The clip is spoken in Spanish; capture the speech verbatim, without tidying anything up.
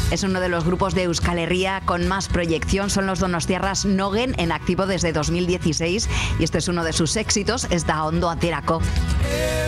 Es uno de los grupos de Euskal Herria con más proyección. Son los donostiarras Nogen, en activo desde dos mil dieciséis. Y este es uno de sus éxitos, es Da Ondo Aterako.